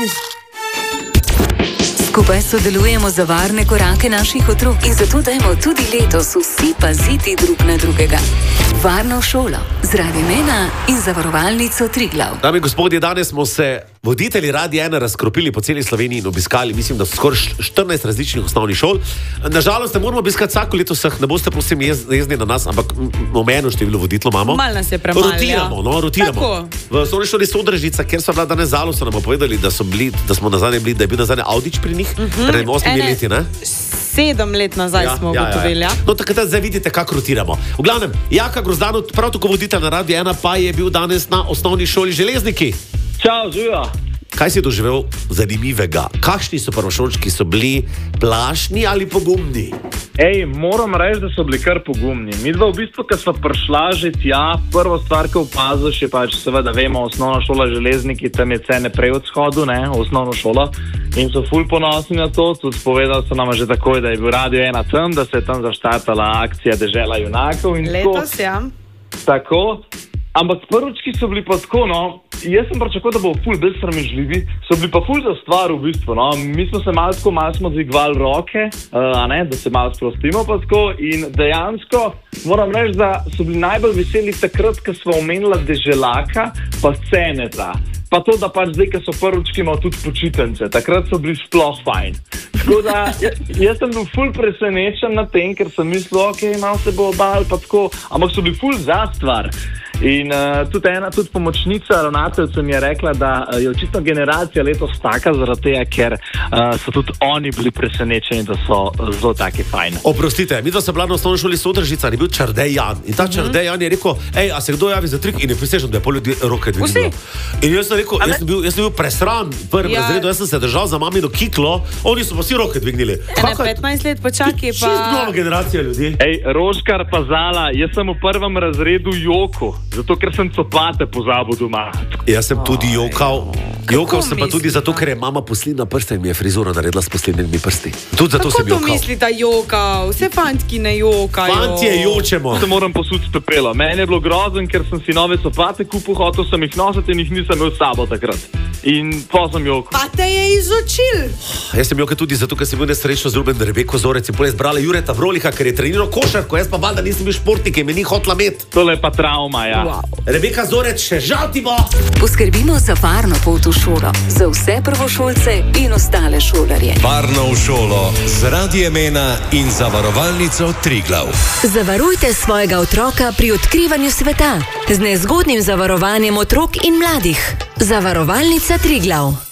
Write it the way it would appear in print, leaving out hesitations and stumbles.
Skupaj sodelujemo za varne korake naših otrok in zato dajmo tudi letos vsi paziti drug na drugega. Varno šolo z Radiem 1 in Zavarovalnico Triglav. Dame in gospodje, danes smo se voditelji Radia 1 razkropili po celi Sloveniji in obiskali, mislim, da skoraj 14 različnih osnovnih šol. Nažalost, ne moramo obiskati vsako leto vseh, ne boste prosim jezni na nas, ampak omejeno število voditeljev imamo. Mal nas je premalo. Rotiramo. V osnovni šoli Sodrežica, kjer so bila danes Zalo, so nam povedali, da smo nazadnje bili, da je bil nazadnje Audič pri njih, pred 8 leti, ne? 7 let nazaj smo ugotovili, ja. No, takrat zdaj vidite, kako rotiramo. V glavnem, Jaka Grozdanov, prav tako voditelj na Radio 1, pa je bil danes na osnovni šoli Železniki. Čau, živijo. Kaj si doživel zanimivega? Kakšni so prvošolčki, so bili plašni ali pogumni? Moram reči, da so bili kar pogumni. Mi dva v bistvu, ko smo prišla že tja, prvo stvar, ko opaziš, je pač seveda vemo, osnovna šola Železniki, tam je cene prej od shodu, ne, osnovno šolo. In so ful ponosni na to, tudi povedali so nam že takoj, da je bil Radio 1 tam, da se je tam zaštartala akcija Dežela junakov. In letos, ja. Tako. Ampak prvički so bili pa tako, no, jaz sem pričakoval, da bo ful bolj sramežljivi, so bili pa ful za stvar v bistvu, no. Mi smo se malo smo dvigovali roke, da se malo sprostimo pa tako in dejansko moram reči, da so bili najbolj veseli takrat, ko smo omenila Deželaka pa Sceneta. Pa to, da pač zdaj, ko so prvički, imamo tudi počitnice, takrat so bili sploh fajn. Tako da, jaz sem bil ful presenečen na tem, ker sem mislil, malo se bo obal, pa tako, ampak so bili ful za stvar. In tudi pomočnica ravnateljica mi je rekla, da je očitno generacija letos taka zaradi tega, ker so tudi oni bili presenečeni, da so zelo taki fajn. Oprostite, mi dva sem bila na osnovni šoli Sodrežica, je bil Čardej Jan. In ta Čardej Jan je rekel, a se kdo javi za trik? In je prisežen, da je pol ljudi roke dvignilo. In jaz sem rekel, jaz sem bil presran v prvem razredu, jaz sem se držal za mamino kiklo, oni so pa vsi roke dvignili. 15 let počakaj pa... Čist nova generacija ljudi. Roškar pa Zala, jaz sem v prvem razredu joko. Zato, ker sem copate pozabil doma. Jaz sem tudi jokal. Jokal sem pa tudi zato, ker je mama poslina prste in mi je frizuro naredila s poslednjimi prsti. Tudi zato sem jokal. Kako to misli, da jokal? Vse fantki ne jokajo. Fantje jočemo. Se moram posuti pepelo. Meni je bilo grozen, ker sem si nove copate kupil, hotel sem jih nositi in jih nisem imel s sabo takrat. In pa sem jokal. Pa te je izučil. Jaz sem jokal tudi zato, ker sem bil nesrečno zljubljen Rebeko Zorec in potem je zbrala Jureta Vroliha, ker je treniral košarko, jaz pa valjda nisem bil športnik in me ni hotla met. Tole je pa travma, ja. Wow. Rebeka Zorec, še žal ti bo! Poskrbimo za varno pot v šolo, za vse prvošolce in ostale šolarje. Varno v šolo z Radiem 1 in Zavarovalnico Triglav. Zavarujte svojega otroka pri odkrivanju sveta z nezgodnim zavarovanjem otrok in mladih. Zavarovalnica Triglav.